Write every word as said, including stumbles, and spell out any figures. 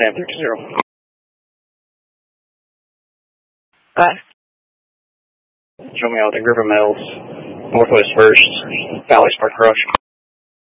Sam three zero. Bye. Show me out the Griffin Mills, Northwest First, Valley Spark Rush.